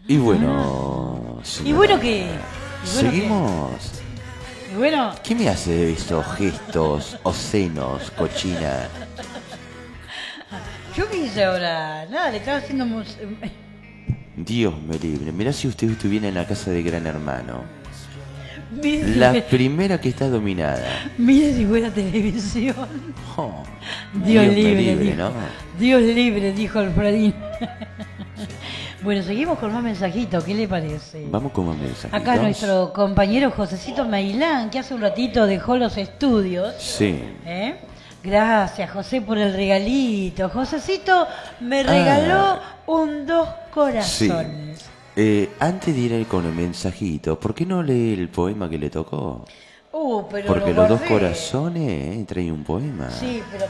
Y bueno, ¿Y bueno qué? ¿Seguimos? ¿Y bueno? ¿Qué me hace esos gestos obscenos, cochina? Yo qué hice ahora, nada, le estaba haciendo Dios me libre. Mirá si usted estuviera en la casa de Gran Hermano. Mire La si primera que está dominada. mire si fuera televisión. Oh, Dios me libre, libre, dijo. ¿no? Dios libre, dijo Alfredín. Bueno, seguimos con más mensajitos, ¿qué le parece? Vamos con un mensaje. Acá nuestro compañero Josecito Mailán, que hace un ratito dejó los estudios. Sí. Gracias, José, por el regalito. Josecito me regaló un 2 corazones. Sí. Antes de ir con el mensajito, ¿por qué no lee el poema que le tocó? Pero porque lo los 2 guardé. corazones trae un poema. Sí, pero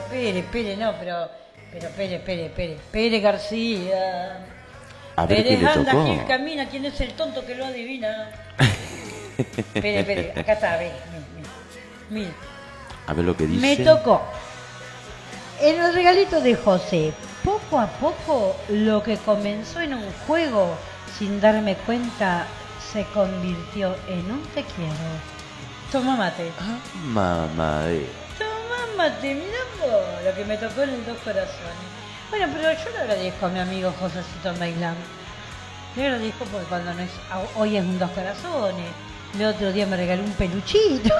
Pere García. A ver qué Pérez le anda, tocó. Gil camina, ¿quién es el tonto que lo adivina? Pere, acá está, ve, mire. A ver lo que dice. Me tocó. En el regalito de José, poco a poco, lo que comenzó en un juego, sin darme cuenta, se convirtió en un te quiero. Toma mate. Mamá de... Toma mate, mirá vos, lo que me tocó en el 2 corazones. Bueno, pero yo le agradezco a mi amigo Josecito Mailán. Le agradezco porque cuando no es, hoy es un 2 corazones. El otro día me regaló un peluchito.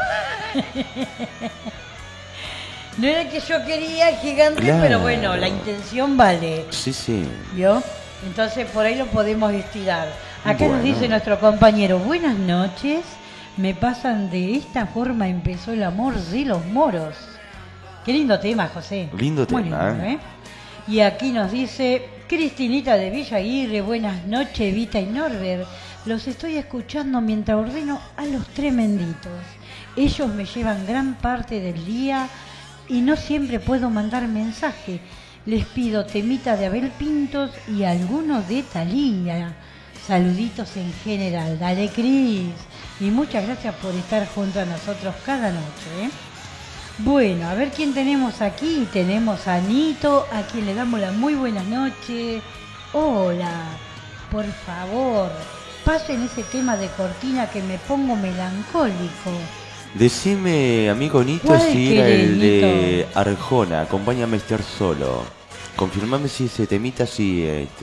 No era el que yo quería, gigante, Claro. pero bueno, la intención vale. Sí. ¿Vio? Entonces por ahí lo podemos estirar. Acá Bueno. nos dice nuestro compañero, buenas noches. Me pasan de esta forma empezó el amor de los moros. Qué lindo tema, José. Lindo Muy tema, lindo, ¿eh? Y aquí nos dice Cristinita de Villa Aguirre, buenas noches, Vita y Norbert. Los estoy escuchando mientras ordeno a los tremenditos. Ellos me llevan gran parte del día y no siempre puedo mandar mensaje. Les pido temita de Abel Pintos y algunos de Thalía. Saluditos en general. Dale, Cris. Y muchas gracias por estar junto a nosotros cada noche, ¿eh? Bueno, a ver quién tenemos aquí. Tenemos a Anito, a quien le damos la muy buenas noches. Hola, por favor, pasen ese tema de cortina que me pongo melancólico. Decime, amigo Nito, ¿Cuál si era querés, el de Nito? Arjona, acompáñame a estar solo. Confirmame si ese temita sí,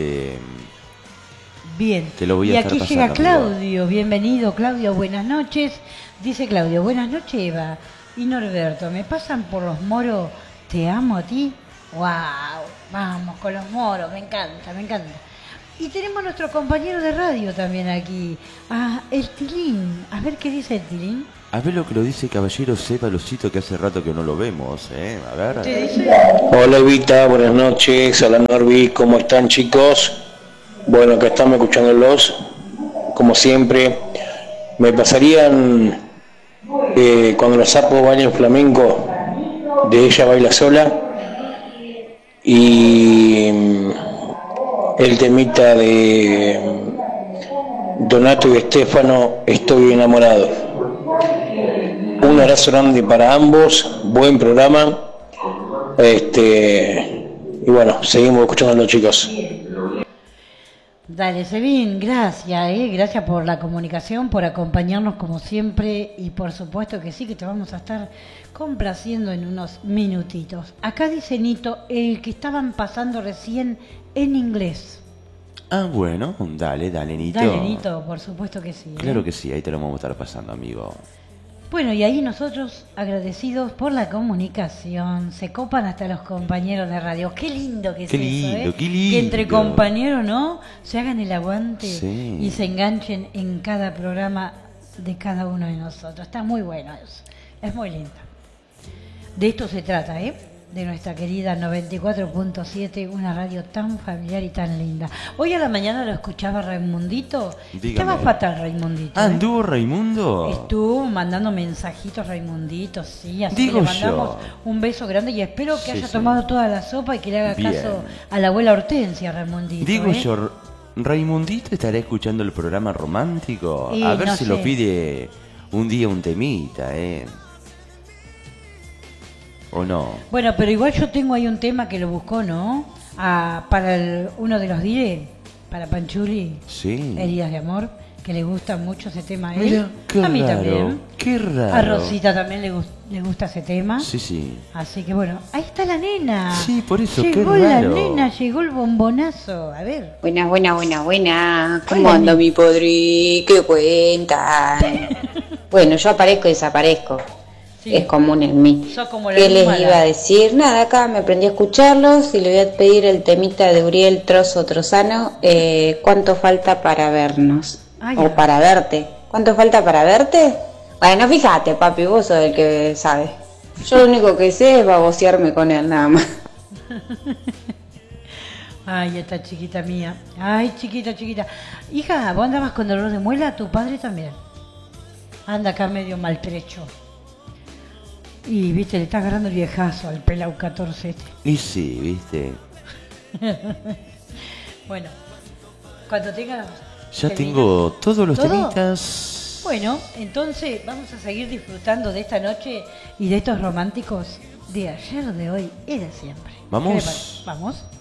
Bien, te lo voy a y estar aquí llega pasando, amigo. Claudio. Bienvenido, Claudio, buenas noches. Dice Claudio, buenas noches, Eva. Y Norberto, ¿me pasan por los moros? ¿Te amo a ti? ¡Wow! Vamos con los moros, me encanta, me encanta. Y tenemos a nuestro compañero de radio también aquí, el Tilín. A ver qué dice el Tilín. A ver lo que lo dice Caballero Sepa Lucito, que hace rato que no lo vemos, A ver. ¿Te dice? Hola Evita, buenas noches. Hola Norby, ¿cómo están chicos? Bueno, que estamos escuchándolos, como siempre. Me pasarían cuando los sapos bailan flamenco, de Ella baila sola, y el temita de Donato y Estefano, Estoy enamorado. Un abrazo grande para ambos, buen programa. Y bueno, seguimos escuchando chicos. Dale, Sevin, gracias, gracias por la comunicación, por acompañarnos como siempre y por supuesto que sí, que te vamos a estar complaciendo en unos minutitos. Acá dice Nito, el que estaban pasando recién en inglés. Bueno, dale, Nito. Dale, Nito, por supuesto que sí. Claro que sí, ahí te lo vamos a estar pasando, amigo. Bueno, y ahí nosotros agradecidos por la comunicación, se copan hasta los compañeros de radio. Qué lindo que es Qué eso, lindo, ¿eh? qué lindo. Que entre compañeros, ¿no? Se hagan el aguante Sí. y se enganchen en cada programa de cada uno de nosotros. Está muy bueno eso, es muy lindo. De esto se trata, de nuestra querida 94.7, una radio tan familiar y tan linda. Hoy a la mañana lo escuchaba Raimundito. Dígame. Estaba fatal Raimundito. ¿Anduvo Raimundo? Estuvo mandando mensajitos Raimundito, sí, así Digo que le mandamos yo. un beso grande y espero que Sí, haya sí. tomado toda la sopa y que le haga Bien. caso a la abuela Hortensia, Raimundito. Digo yo, ¿Raimundito estará escuchando el programa romántico? Y A ver no si sé. lo pide un día un temita, ¿O no? Bueno, pero igual yo tengo ahí un tema que lo buscó, ¿no? Para uno de los diré, para Panchuli, Sí. Heridas de Amor, que le gusta mucho ese tema a él. Mira, qué a mí raro, también. qué raro. A Rosita también le gusta ese tema. Sí, sí. Así que bueno, ahí está la nena. Sí, por eso, llegó qué la raro. nena, llegó el bombonazo. A ver. Buena. ¿Cómo Hola, anda mi- mi podri? ¿Qué cuentan? Bueno, yo aparezco y desaparezco. Sí. Es común en mí. Sos como la ¿Qué les húmeda. iba a decir? Nada, acá me aprendí a escucharlos y le voy a pedir el temita de Uriel Trozo Trozano. ¿Cuánto falta para vernos? Ay, O ay. para verte. ¿Cuánto falta para verte? Bueno, fíjate, papi, vos sos el que sabe. Yo lo único que sé es babosearme con él, nada más. Ay, esta chiquita mía. Ay, chiquita. Hija, ¿vos andabas con dolor de muela? Tu padre también. Anda acá medio maltrecho. Y, viste, le está agarrando el viejazo al pelao 14 este. Y sí, viste. Bueno, cuando tengas... Ya termina- tengo todos los ¿Todo? temitas. Bueno, entonces vamos a seguir disfrutando de esta noche y de estos románticos de ayer, de hoy y de siempre. Vamos. ¿Qué le parece? Vamos.